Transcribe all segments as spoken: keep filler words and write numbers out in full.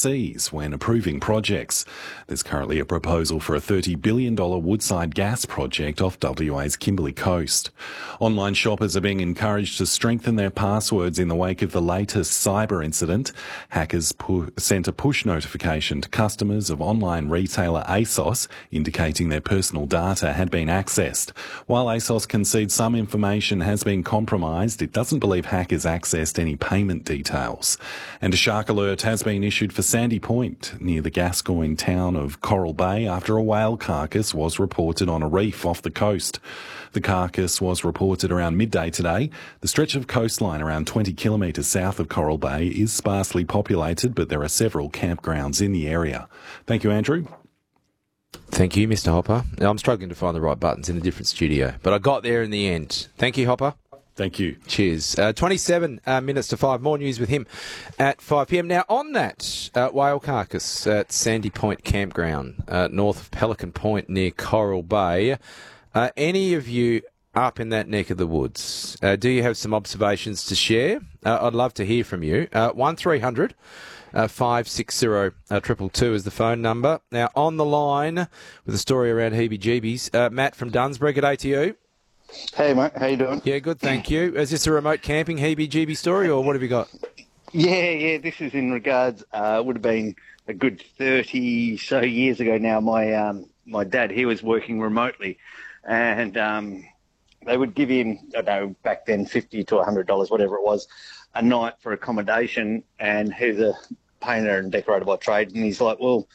overseas when approving projects. There's currently a proposal for a thirty billion dollars Woodside gas project off W A's Kimberley coast. Online shoppers are being encouraged to strengthen their passwords in the wake of the latest cyber incident. Hackers pu- sent a push notification to customers of online retailer ASOS, indicating their personal data had been accessed. While ASOS concedes some information has been compromised, it doesn't believe hackers accessed any payment details. And a shark alert has been issued for Sandy Point, near the Gascoyne town of Coral Bay, after a whale carcass was reported on a reef off the coast. The carcass was reported around midday today. The stretch of coastline around twenty kilometres south of Coral Bay is sparsely populated, but there are several campgrounds in the area. Thank you, Andrew. Thank you, Mister Hopper. Now, I'm struggling to find the right buttons in a different studio, but I got there in the end. Thank you, Hopper. Thank you. Cheers. Uh, twenty-seven uh, minutes to five. More news with him at five p.m. Now, on that uh, whale carcass at Sandy Point Campground, uh, north of Pelican Point near Coral Bay, uh, any of you up in that neck of the woods, uh, do you have some observations to share? Uh, I'd love to hear from you. Uh, one three hundred Uh, five six zero triple two is the phone number. Now, on the line with a story around heebie-jeebies, uh, Matt from Dunsbury. Good day to you. Hey, mate. How you doing? Yeah, good, thank you. Is this a remote camping heebie-jeebie story, or what have you got? Yeah, yeah. This is in regards, uh, would have been a good thirty so years ago now. My um, my dad, he was working remotely, and um, they would give him, I don't know, back then fifty to one hundred dollars, whatever it was, a night for accommodation, and he's a painter and decorator by trade, and he's like, well,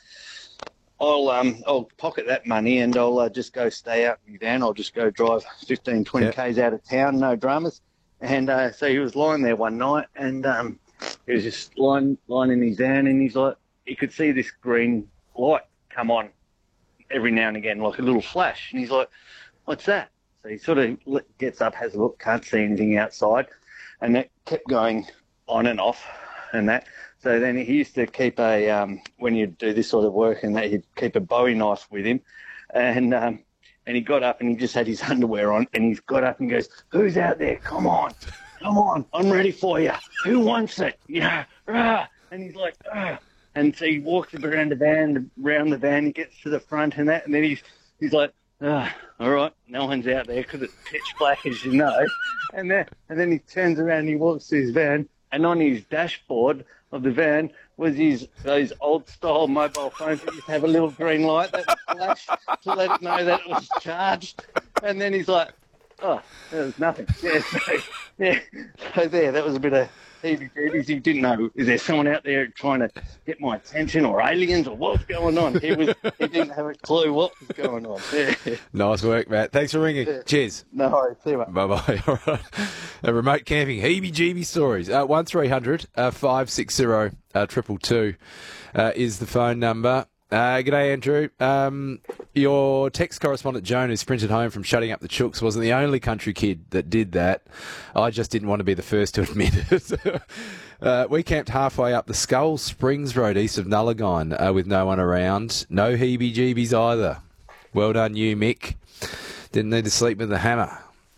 I'll um I'll pocket that money and I'll uh, just go stay out in my van. I'll just go drive fifteen, twenty yep. k's out of town, no dramas. And uh, so he was lying there one night, and um, he was just lying, lying in his van, and he's like, he could see this green light come on every now and again, like a little flash. And he's like, what's that? So he sort of gets up, has a look, can't see anything outside. And that kept going on and off and that. So then he used to keep a, um, when you'd do this sort of work and that, he'd keep a Bowie knife with him. And um, and he got up and he just had his underwear on, and he's got up and goes, who's out there? Come on, come on, I'm ready for you. Who wants it? Yeah, rah. And he's like, ah. And so he walks around the van, around the van, he gets to the front and that, and then he's he's like, ah, all right, no one's out there because it's pitch black, as you know. And then, and then he turns around and he walks to his van, and on his dashboard of the van was his those old-style mobile phones that used to have a little green light that would flash to let it know that it was charged. And then he's like, oh, there was nothing. Yeah, so, yeah, so there, that was a bit of heebie-jeebies. He didn't know, is there someone out there trying to get my attention, or aliens, or what's going on? He was he didn't have a clue what was going on. Yeah. Nice work, Matt. Thanks for ringing. Yeah. Cheers. No worries. See you, mate. Bye-bye. All right. A remote camping, heebie-jeebie stories. Uh, one three hundred five six zero triple two uh, is the phone number. Uh, g'day, Andrew. Um, your text correspondent, Joan, who sprinted home from shutting up the chooks, wasn't the only country kid that did that. I just didn't want to be the first to admit it. uh, we camped halfway up the Skull Springs Road east of Nullagine uh, with no one around. No heebie-jeebies either. Well done you, Mick. Didn't need to sleep with the hammer.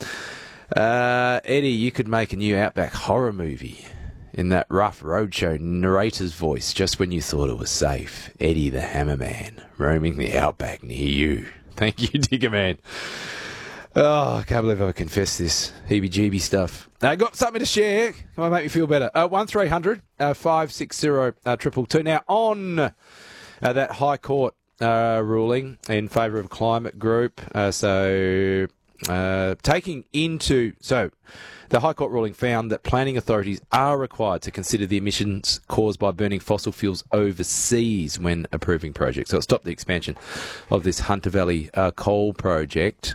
Uh, Eddie, you could make a new Outback horror movie in that rough roadshow narrator's voice just when you thought it was safe. Eddie the Hammerman, roaming the outback near you. Thank you, Digger Man. Oh, I can't believe I confessed this heebie-jeebie stuff. I uh, got something to share. Come on, make me feel better. Uh, one three hundred five six zero triple two. Now, on uh, that High Court uh, ruling in favour of Climate Group, uh, so uh, taking into... so. The High Court ruling found that planning authorities are required to consider the emissions caused by burning fossil fuels overseas when approving projects. So it stopped the expansion of this Hunter Valley uh, coal project.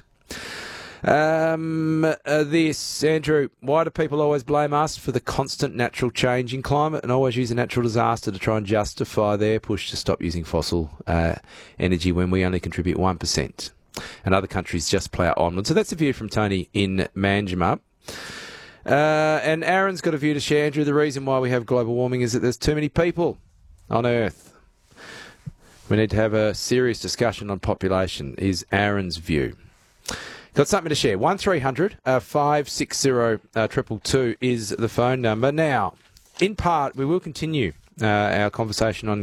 Um, uh, this, Andrew, why do people always blame us for the constant natural change in climate and always use a natural disaster to try and justify their push to stop using fossil uh, energy when we only contribute one percent? And other countries just plough onward. So that's a view from Tony in Manjimup. Uh, and Aaron's got a view to share, Andrew. The reason why we have global warming is that there's too many people on Earth. We need to have a serious discussion on population, is Aaron's view. Got something to share. one three hundred five six zero triple two is the phone number. Now, in part, we will continue uh, our conversation on